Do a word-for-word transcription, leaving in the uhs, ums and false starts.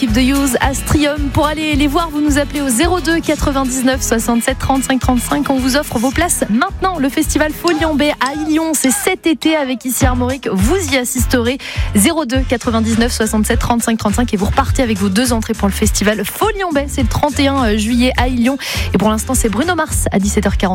Keep the Use à Strium. Pour aller les voir, vous nous appelez au zéro deux quatre-vingt-dix-neuf soixante-sept trente-cinq trente-cinq. On vous offre vos places maintenant. Le festival Foliambais à Illon, c'est cet été avec Ici Armorique. Vous y assisterez. zéro deux quatre-vingt-dix-neuf soixante-sept trente-cinq trente-cinq et vous repartez avec vos deux entrées pour le festival Foliambais. C'est le trente et un juillet à Illon. Et pour l'instant, c'est Bruno Mars à dix-sept heures quarante.